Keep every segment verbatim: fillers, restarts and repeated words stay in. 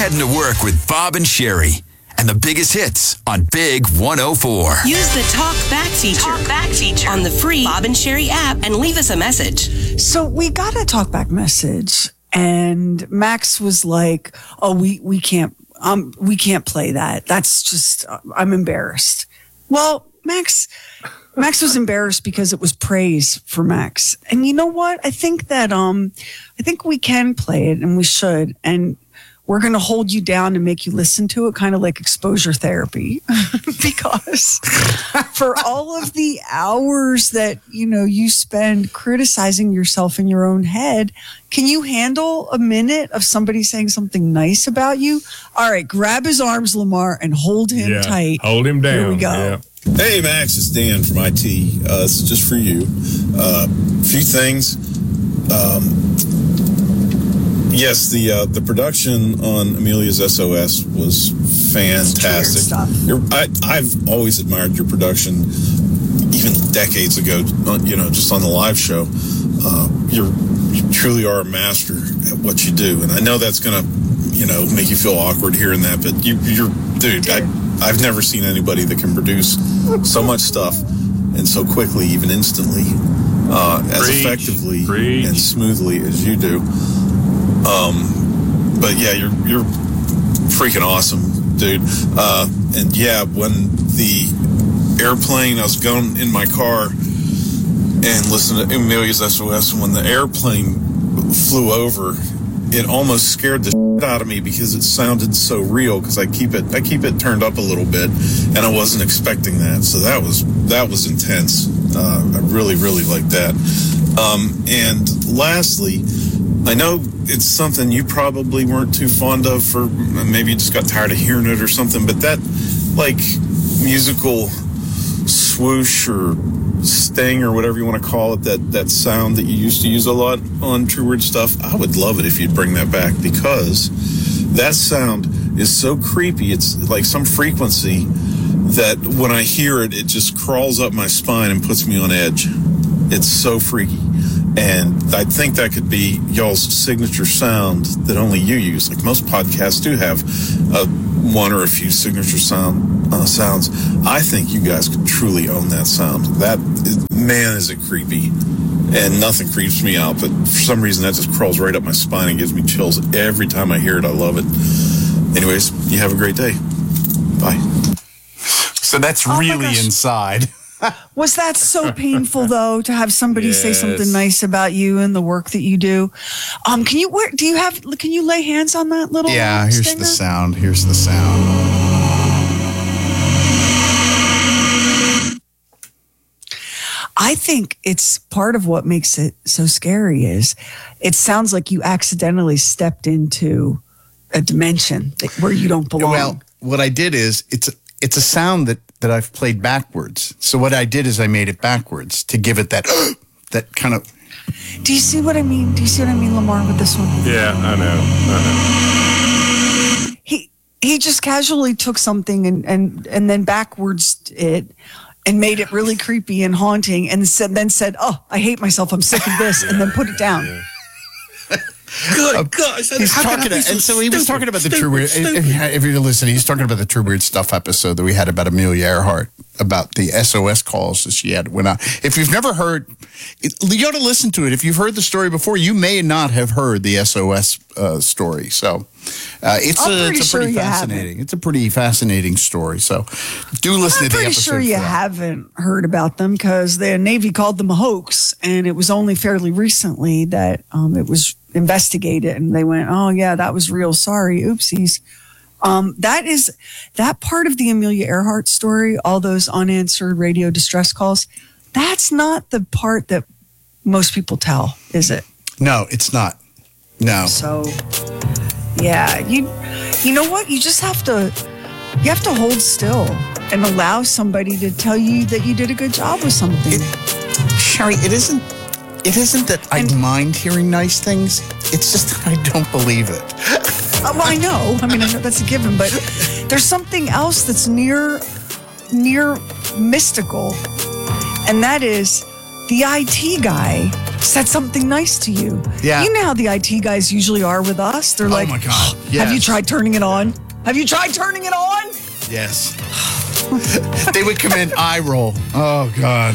heading to work with Bob and Sherry. And the biggest hits on Big one oh four. Use the Talk Back feature, Talk Back feature on the free Bob and Sherry app and leave us a message. So we got a Talk Back message, and Max was like, "Oh, we we can't, um, we can't play that. That's just, uh, I'm embarrassed." Well, Max, Max was embarrassed because it was praise for Max, and you know what? I think that um, I think we can play it, and we should, and. We're going to hold you down and make you listen to it, kind of like exposure therapy, because for all of the hours that, you know, you spend criticizing yourself in your own head, can you handle a minute of somebody saying something nice about you? All right, grab his arms, Lamar, and hold him yeah, tight. Hold him down. Here we go. Yeah. Hey, Max, it's Dan from I T. Uh, this is just for you. A uh, few things. Um, Yes, the uh, the production on Amelia's S O S was fantastic. You're, I, I've always admired your production, even decades ago. You know, just on the live show, uh, you're, you truly are a master at what you do, and I know that's gonna, you know, make you feel awkward hearing that. But you, you're, dude, I, I've never seen anybody that can produce so much stuff and so quickly, even instantly, uh, as Preach. effectively Preach. and smoothly as you do. Um, but yeah, you're you're freaking awesome, dude. Uh, and yeah, when the airplane, I was going in my car and listening to Amelia's S O S, and when the airplane flew over, it almost scared the shit out of me because it sounded so real. Because I keep it, I keep it turned up a little bit, and I wasn't expecting that. So that was that was intense. Uh, I really, really liked that. Um, and lastly, I know it's something you probably weren't too fond of, for maybe you just got tired of hearing it or something, but that, like, musical swoosh or sting or whatever you want to call it, that, that sound that you used to use a lot on True Word stuff, I would love it if you'd bring that back, because that sound is so creepy. It's like some frequency that when I hear it, it just crawls up my spine and puts me on edge. It's so freaky. And I think that could be y'all's signature sound that only you use. Like most podcasts do have uh, one or a few signature sound uh, sounds. I think you guys could truly own that sound. That is, man, is it creepy. And nothing creeps me out, but for some reason that just crawls right up my spine and gives me chills every time I hear it. I love it. Anyways, you have a great day. Bye. So that's Oh really inside. Was that so painful, though, to have somebody Yes. say something nice about you and the work that you do? Um, can you where, do you have? Can you lay hands on that little? Yeah, here's stinger? the sound. Here's the sound. I think it's part of what makes it so scary is it sounds like you accidentally stepped into a dimension that, where you don't belong. Well, what I did is it's it's a sound that, that I've played backwards. So what I did is I made it backwards to give it that that kind of. Do you see what I mean? Do you see what I mean, Lamar, with this one? Yeah, I know. I know. He he just casually took something and and and then backwards it. And made it really creepy and haunting, and said, then said, "Oh, I hate myself. I'm sick of this," and then put it down. Yeah. Good gosh. He's talking, and so he was talking about the True Weird. If, if you're listening, he's talking about the True Weird Stuff episode that we had about Amelia Earhart, about the S O S calls that she had went out. If you've never heard, you ought to listen to it. If you've heard the story before, you may not have heard the S O S uh, story. So uh, it's, a, it's a sure pretty you fascinating. haven't. It's a pretty fascinating story. So do listen I'm to the pretty episode. sure you for that. haven't heard about them because the Navy called them a hoax, and it was only fairly recently that um, it was investigated, and they went, "Oh yeah, that was real. Sorry, oopsies." Um, that is that part of the Amelia Earhart story. All those unanswered radio distress calls. That's not the part that most people tell, is it? No, it's not. No. So, yeah, you you know what? You just have to you have to hold still and allow somebody to tell you that you did a good job with something. It, Sherry, it isn't. It isn't that I And- mind hearing nice things. It's just that I don't believe it. Uh, well, I know. I mean, I know that's a given, but there's something else that's near near mystical, and that is the I T guy said something nice to you. Yeah. You know how the I T guys usually are with us. They're like, oh my God. have Yes. you tried turning it on? Have you tried turning it on? Yes. They would come in, eye roll. Oh, God.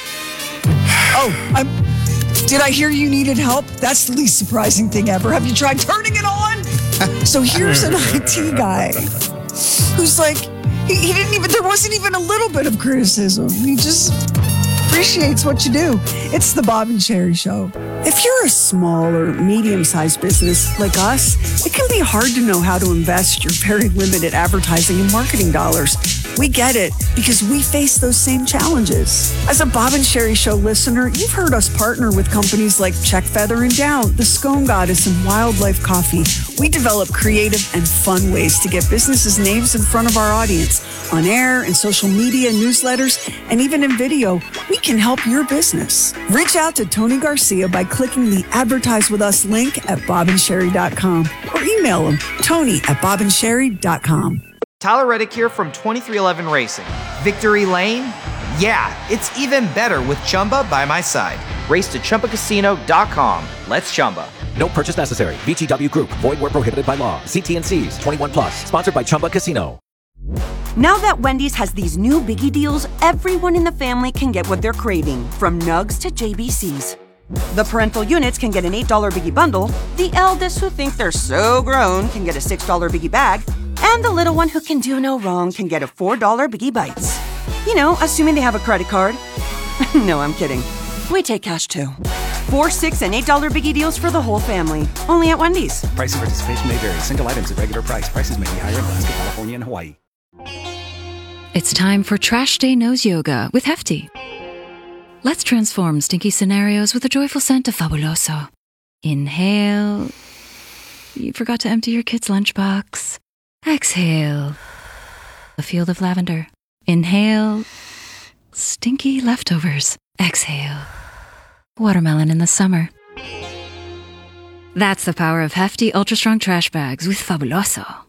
Oh, I'm, did I hear you needed help? That's the least surprising thing ever. Have you tried turning it on? So here's an I T guy who's like, he, he didn't even, there wasn't even a little bit of criticism. He just appreciates what you do. It's the Bob and Sherry Show. If you're a small or medium-sized business like us, it can be hard to know how to invest your very limited advertising and marketing dollars. We get it because we face those same challenges. As a Bob and Sherry Show listener, you've heard us partner with companies like Check Feather and Down, The Scone Goddess, and Wildlife Coffee. We develop creative and fun ways to get businesses' names in front of our audience. On air, in social media, newsletters, and even in video, we can help your business. Reach out to Tony Garcia by clicking the Advertise With Us link at bob and sherry dot com or email him, Tony at bob and sherry dot com. Tyler Reddick here from twenty-three eleven Racing. Victory Lane? Yeah, it's even better with Chumba by my side. Race to Chumba Casino dot com. Let's Chumba. No purchase necessary. V G W Group. Void where prohibited by law. See T N Cs. twenty-one plus. Sponsored by Chumba Casino. Now that Wendy's has these new biggie deals, everyone in the family can get what they're craving, from nugs to J B Cs. The parental units can get an eight dollar biggie bundle, the eldest who think they're so grown can get a six dollar biggie bag, and the little one who can do no wrong can get a four dollar biggie bites. You know, assuming they have a credit card. No, I'm kidding. We take cash too. Four, six, and eight dollar biggie deals for the whole family. Only at Wendy's. Price and participation may vary. Single items at regular price. Prices may be higher in Alaska, California, and Hawaii. It's time for Trash Day Nose Yoga with Hefty. Let's transform stinky scenarios with a joyful scent of Fabuloso. Inhale. You forgot to empty your kid's lunchbox. Exhale. A field of lavender. Inhale. Stinky leftovers. Exhale. Watermelon in the summer. That's the power of Hefty Ultra Strong Trash Bags with Fabuloso.